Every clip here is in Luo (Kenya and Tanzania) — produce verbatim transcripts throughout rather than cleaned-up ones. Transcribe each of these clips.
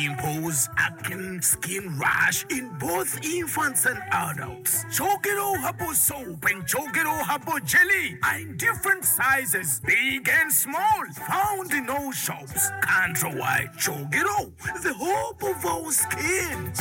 impose acne, skin rash in both infants and adults. Chokero Habo soap and Chokero Habo jelly are in different sizes, big and small, found in all shops. Can't white Chokero, the hope of our skin.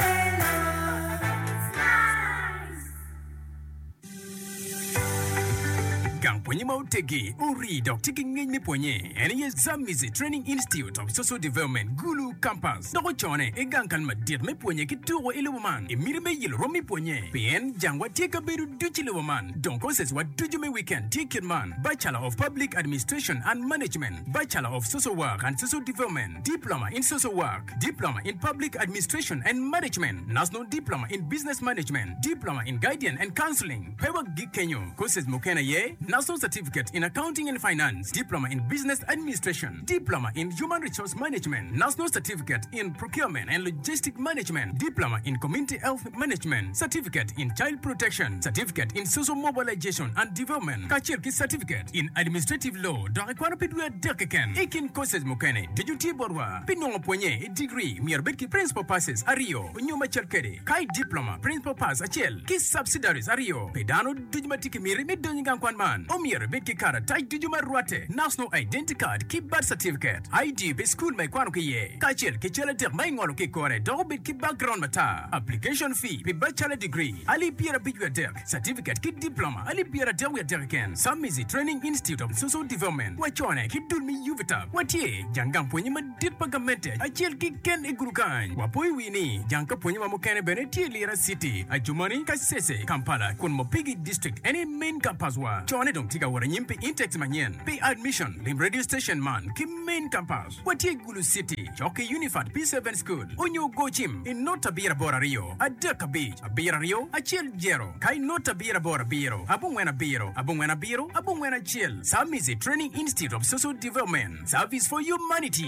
Gang ponye mautegi uri dok tiki ngini ponye ene ye Zamizi Training Institute of Social Development Gulu Campus doko chone e gang kan madir me ponye ki tuwo iluwaman e mire me yil romi ponye pien jangwa tika beru duchi iluwaman donko ses wa duju me weekend ticket man Bachelor of Public Administration and Management, Bachelor of Social Work and Social Development, Diploma in Social Work, Diploma in Public Administration and Management, National Diploma in Business Management, Diploma in Guidance and Counseling, Pewa Gikenyo, courses Mokena ye National Certificate in Accounting and Finance, Diploma in Business Administration, Diploma in Human Resource Management, National Certificate in Procurement and Logistic Management, Diploma in Community Health Management, Certificate in Child Protection, Certificate in Social Mobilization and Development, Kachirki Certificate in Administrative Law, Dorekwana Pidua Dekeken, Ekin Courses Mokene, Dejuti Borwa, Pinongo Poignet, Degree, Mirbetki Principal Passes, Ario, Nyuma Chelkede, Kai Diploma, Principal Pass, Achel, Kiss Subsidiaries, Ario, Pedano, Dujumatiki Miri, Midonigan Kwanman, Omir Betki Kara, Tai Dujuma Ruate, National Identity Card, Keep Birth Certificate, I D be School My Kwanukiye, Kachel, Kichela Ter Maingolo Kikore, Dobit Ki Background Mata, Application Fee, Be Bachelor Degree, Ali Piera Bigua Derk, Certificate, Kit Diploma, Ali Piera Derwia Derken, Zamizi Training Institute of Social Development, Wachone, Kidulmi Uvita, Watie, Jangam Punyama Ditpagamente, Achel Kiken Egurukan, Wapoi Wini, Janka Punyama Mukane Beneti Lira City, Ajumani Kasese, Kampala, Kunmopigi District, any main campuswa, Chone Dong Tiga Waranyimpi Intex Manyen, Pay Admission, Lim Radio Station Man, Kim Main Campus, Watie Gulu City, Choke Unified P seven School, Onyo Gojim, in Nota Bira Bora Rio, Adaka Beach, Abira Rio, Achel Jero, Kai Nota Bira Bora Biro, Abungwena Biro, Abungwena Biro, Abungwena Chill, Zamizi Training Institute of Social Development, Service for Humanity.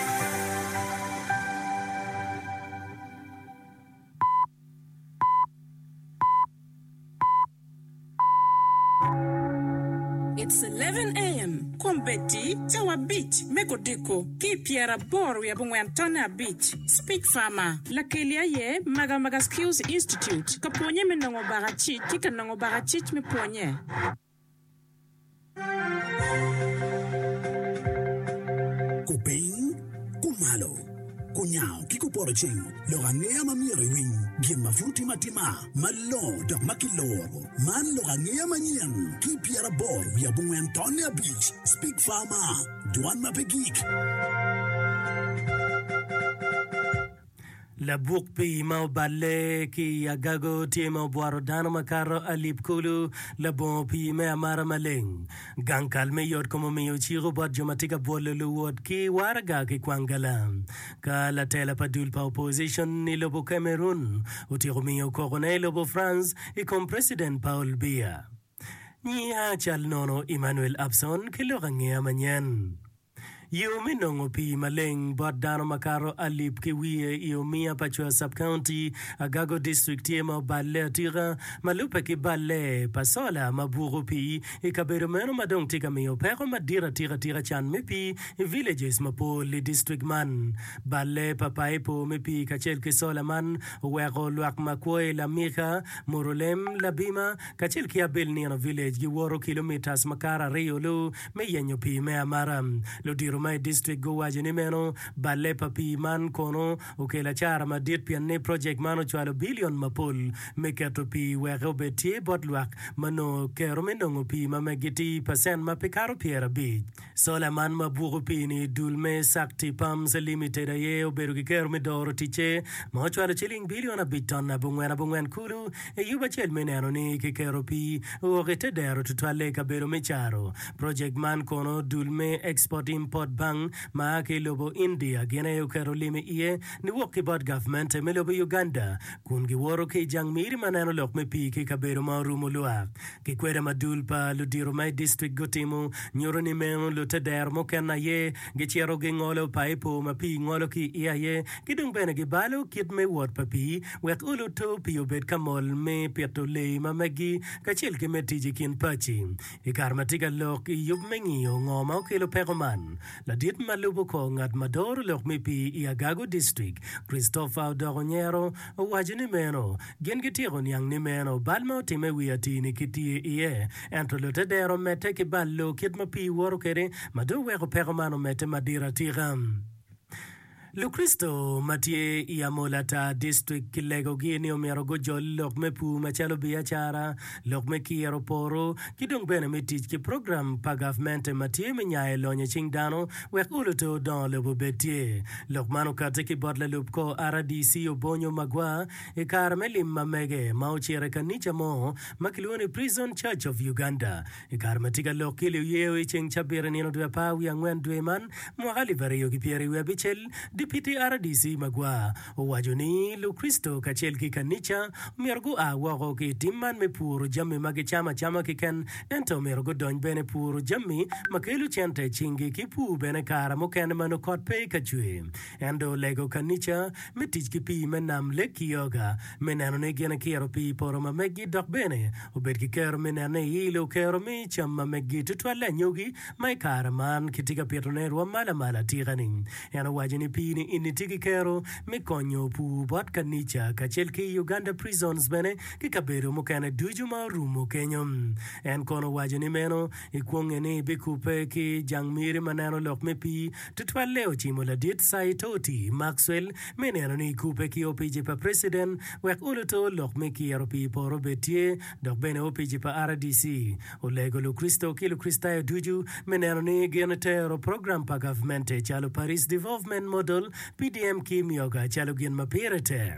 It's eleven a m Kombeti, Tawa Beach, Mekodeko, Kipiera Bor, Yabungwantona Beach, Speak Farmer, Lakelia Ye, Maga Maga Skills Institute, Kaponye Menongo Barachi, Kikanongo Barachich Me Ponye. Kuping, kumalo, kunyao, kikuporaching, lorangea mamiriwing, gin mafuti matima, malo, dok makiloro, man lorangea manyan, kipiera bor, yabung Antonia Beach, Speak Farmer, Duan Mapegik. La bukpi mau balle ki agago ti mau buaro dano makaro alip kulu la bon pi me amara maleng gankal me yod como me yochiro bot jomatika bolo luwod ki warga ki kwangala ka la tela padul pa opposition ni lobo Cameroon utiro mi coronel lobo France e com president Paul Biya ni ha chal nono Emmanuel Abson ki lo rangia manyan Yomi nongo pi maleng bot dano makaro alip kiwie Iomia Pachua Sub-County Agago District Yema Balle Tira Malupe ki Balle Pasola Maburu pi Ikabero meno madong tika meo pero madira tira tira chan mepi Villages mapo li district man Balle Papaipo mepi Kachel Kisola man Wego luak makwe la Mika Morolem la Bima Kachel kia bil niano village Giworo kilometers makara Riolo Me yenyo pi me amaram Lo diro my district go wajini meno balle papi man kono ukela chara madit pianne project mano chwalo billion mapol mekato pi werobe tie botluak mano kero menongo pi mamagiti pasen mapikaro piera bi sola man maburu pi ni dulme sakti pams limited aye oberu kero medoro tiche mo chwalo chilling billion a biton na bungwena bungwen kulu e yuba chel menano ni kero pi o rete dero tutwale kabero mecharo project man kono dulme export import bang ma ke lobo India gena yo karolime iye ni woki bot government me lobo Uganda kun gi woro ke jang miri manano lok me pi ke kabero ma rumulua ke kwera madul pa lo diro my district gotimo nyoro ni men lo teder mo kana ye ge chero ge ngolo paipo ma pi ngolo ki iya ye kidung bene ge balo kit me wot pa pi wet ulu to pi obet kamol me peto le ma magi ka chel ke metiji kin pachi e karmatika lok yub mengi o ngoma ke lo peroman la dit malubo ko ngat mador lok mi pi Iagago district Christopher Doronyero wajini meno gen gitiro nyang ni meno balmo time wiati ni kitie ie entro lote dero mete ki ballo kit ma pi woro kere mado weko pero mano mete madira tiram Lu Cristo Matie Iamolata District Kilego Gini Omero Gojo Lok Mepu Machalo Biachara Lok Meki Aeroporo Kidong Bene Mitich Ki Program Pagavmente Matie Menyae Lonye Chingdano Wek Uluto Don Lobo Betie Lok Mano Kate Ki Botla Lupko R D C Obonyo Magwa E Karmeli Mamege Mauchere Kanicha Mo Makiluani Prison Church of Uganda E Karmatiga Lokili Yewe Ching Chabira Nino Dwepa Wiangwen Dweman Mwakali Vario Kipieri Webichel Deputy R D C Magwa wajoni Lu Cristo kachel ki kanicha mergo a wago ki timman me puro jammi magi chama chama ki ken ento mergo don bene puro jammi makelu chente chingi ki pu bene kara mo ken mano kot pe kachwe endo lego kanicha metij ki pi menam leki yoga menano ne gena kero pi poro ma megi dok bene obed ki kero menane ilo kero mi chamma megi tutwala nyogi mai kara man kitika pirone rwa mala mala tigani eno wajini pi ni initiki kero mikonyo pu bot kanicha kachel ki Uganda prisons bene ki kabero mokane dujuma rumo kenyom en kono wajini meno ikwonge ni bikupe ki jangmiri maneno lok me pi tutwaleo chimo la dit saitoti Maxwell meneno ni kupe ki opiji pa president wek uluto lok me ki aropi poro betie dok bene opiji pa R D C olego Lu Cristo ki Lu Cristayo duju meneno ni genetero program pa governmente chalo Paris Development Model P D M Kim Yoga chalo gin mapirete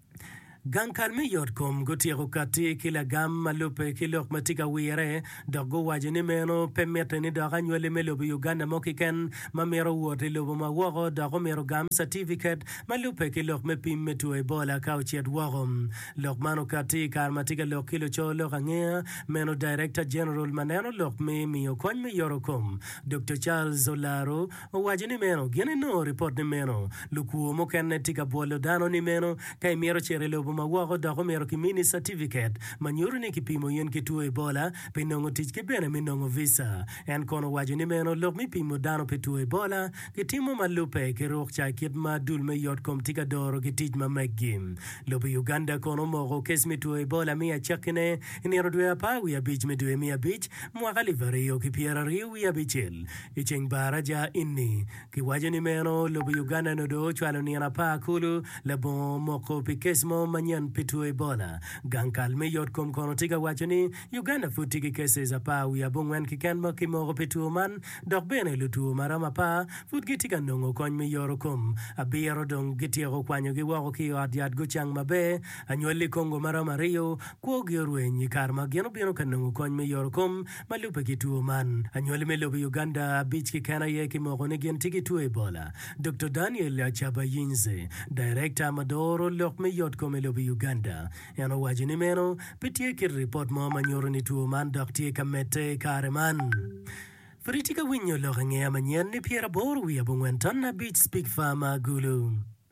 Gankal mi yotkom gotiro kati kila gam malupe kilok matika wire dogo wajini meno pemete ni doga nywele melobi Uganda mokiken mamero wote lobo mawogo dogo mero gam certificate malupe kilok mepi metu ebola kauchiat wogom lok mano kati kar matika lok kilo cho lok angea meno Director General maneno lok me miyo kony mi yorokom Doctor Charles Olaro wajini meno gini no report ni meno lukuo mokene tika bolo dano ni meno kai mero chere lobo mawago dago mero ki mini certificate manyuru ni kipimo yen kitu ebola pinongo tich kibene minongo visa en kono wajo ni meno lok mi pimo dano pitu ebola kitimo malupe kirok cha kit ma dul me yot kom tika doro kitich ma megim lobi Uganda kono mogo kes mi tu ebola mi achakine inero dwe apa wia beach mi dwe mi a beach mwakali vario ki piera riu wia bichil icheng baraja inni ki wajo ni meno lobi Uganda no do chwalo ni anapa kulu labo moko pikesmo manyan pitu ebola gankal me yot kom kono tiga wachoni Uganda futiki cases apa wi abongwen kiken mo kimo pitu man dok bene lutu marama pa fut gitika nongo kon me yoro kom abiero dong gitiero kwanyo gi wako ki adiat go chang mabe anyweli kongo marama rio ko giorwe ni karma geno beno kanongo kon me yoro kom malupe kitu man anyweli me lobi Uganda beach ki kana ye kimo ne gen tiki tu ebola Doctor Daniel Achabayinze Director Madoro lok me yot kom lobi Uganda yano wajini meno pitie ki report mo manyoro ni tuo man doktie kamete kareman Fritika winyo lokange amanyen ni piera boru ya bungwenton na beach speak farmer gulu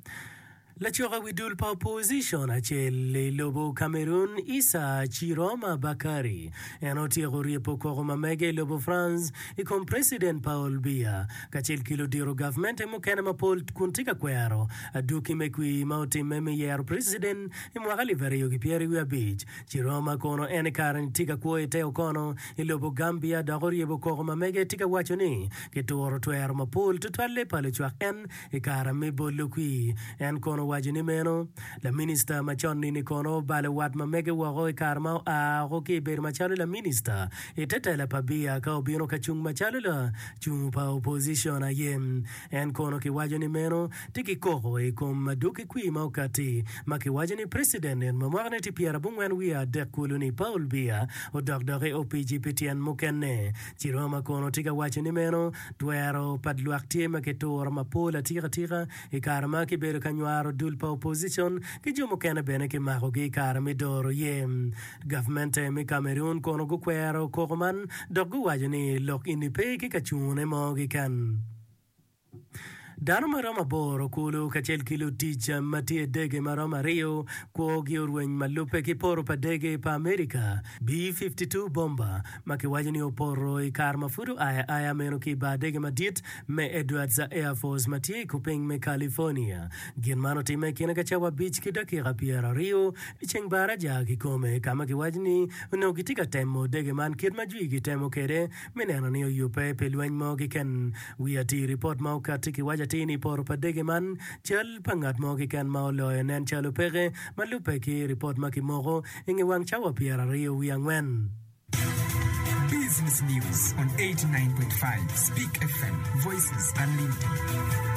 La chora widul pa opposition achele lobo Cameroon Isa Chiroma Bakari eno tiagori poko mamege lobo France e con president Paul Biya kachel kilo diro government e mokene mapol kuntika kwero aduki mekwi mauti meme yer president e mwagali vario ki pieri wi beach Chiroma kono ene karan tika kwo ete okono e lobo Gambia dagori poko mamege tika wachoni ke toro twer mapol tutwale pale chwa en e kara me bolukwi en kono wajini meno la minister machoni ni kono bale wat mamege wago e karma a roki ber machalo la minister e tete la pabia ka obino ka chung machalo la chung pa opposition ayem en kono ki wajini meno tiki koko e kom maduki kwi maukati maki wajini president en mamwane ti piera bungwen wia dekuluni Paul Biya o dogdore O P G P T N mukenne Chiroma kono tika wajini meno duero padluaktie maketor mapola tira tira e karma ki ber kanywaro dul pa opposition ki jomo kena bene ki mako ki karami doro yem government mi Cameroon kono gu kwero kokoman dogu wajani lok ini pe ki kachune mo ki kan Dano maroma boro kulu kachel kilo ticha matie dege maroma rio kwa giorwen malupe kiporo pa dege pa Amerika B fifty-two bomba makiwaji ni oporo ikar mafudu aya aya meno ki ba dege madit me Edwards Air Force matie kupeng me California gin mano time kina kachawa beach kidaki rapiera rio icheng bara jagi kome kama kiwaji ni no kitika temo dege man kid majui kitemo kere meneno niyo yupe peluany mo kiken wiati report mo katiki waja tini por padege man chal pangat mo kiken mo loe nen chalo pege malupe ki report maki mogo inge wang chawa piera rio wiangwen. Business News on eighty-nine point five Speak F M, Voices Unlimited.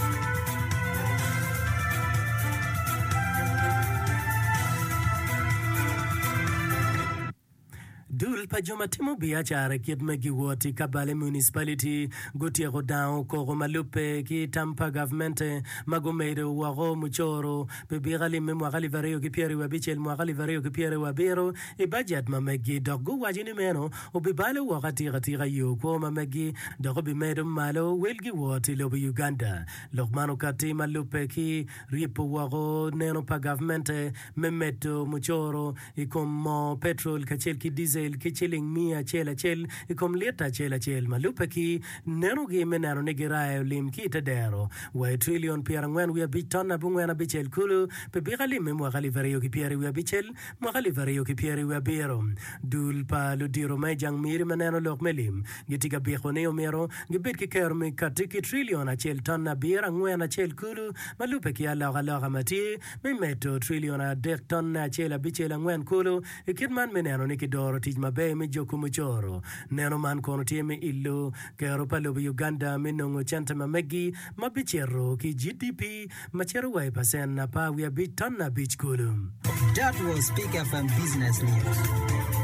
Dul pa jomatimo biachare kiet megi woti Kabale Municipality gotie godao koro malupe ki Tampa government magomere wago muchoro pe bigali me mwagali vareo ki pieri wabichel mwagali vareo ki pieri wabero e budget mamegi dogo wajini meno obibale wakati gatira yo ko mamegi dogo bimedo malo welgi woti lobi Uganda lokmano kati malupe ki ripo wago neno pa government memeto muchoro ikomo petrol kachel ki diesel kichiling mia chela chel ikom leta chela chel malupe ki nero gi menano negirayo lim ki tadero wa trillion piera ngwen wia bitona bungwena bichel kulu pe bigali me mwagali vario ki pieri wia bichel mwagali vario ki pieri wia biro dul pa ludiro mai jang miri menano lok melim gitiga bikhone omero gibit ki kermi katiki trillion a chel tonna bira ngwena chel kulu malupe ki ala gala mati me meto trillion a dek tonna chela bichel ngwen kulu ikidman menano nikidoro mabe me joko muchoro neno man kono tieme illo kero palo Uganda minongo chanta mamegi mabichero ki G D P machero wai pasen na pa wia bitana beach kulum. That was Speak F M Business News.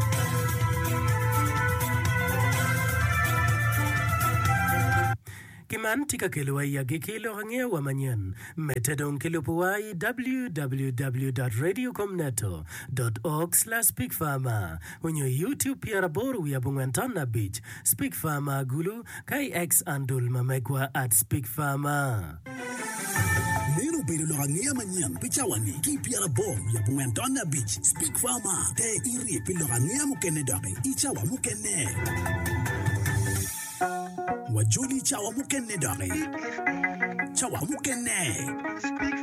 Kiman tika kilo ya gikilo hangia wa manyan. Metadon kilo puwai w w w dot radio comneto dot org slash speak farmer. Unyo YouTube pia raboru ya bungwantana beach. Speak farmer gulu kai ex andul mamegwa at speak farmer. Nero pero lo gangia manyan pichawani ki piara bom ya bungwantana beach. Speak farmer te iri pilo gangia mukene dake ichawa mukene. Wajuli chawa mukene dake chawa mukene.